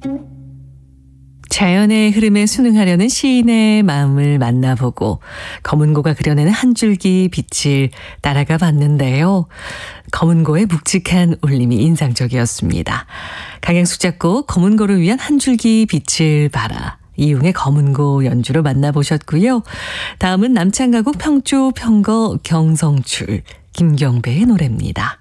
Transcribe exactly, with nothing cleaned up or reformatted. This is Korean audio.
자연의 흐름에 순응하려는 시인의 마음을 만나보고 검은고가 그려내는 한 줄기 빛을 따라가 봤는데요. 검은고의 묵직한 울림이 인상적이었습니다. 강양숙 작곡 검은고를 위한 한 줄기 빛을 봐라. 이용의 검은고 연주로 만나보셨고요. 다음은 남창가곡 평조 평거 경성출 김경배의 노래입니다.